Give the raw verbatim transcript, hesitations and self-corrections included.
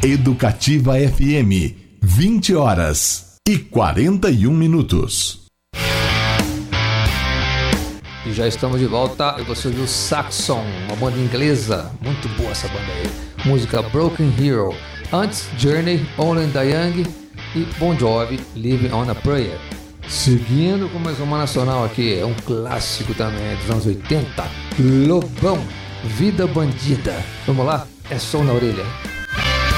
Educativa F M, vinte horas e quarenta e um minutos. E já estamos de volta. E você ouviu Saxon, uma banda inglesa. Muito boa essa banda aí. Música Broken Hero. Antes, Journey, Only the Young e Bon Jovi, Living on a Prayer. Seguindo com mais uma nacional aqui, é um clássico também dos anos oitenta. Lobão, Vida Bandida. Vamos lá? É som na orelha.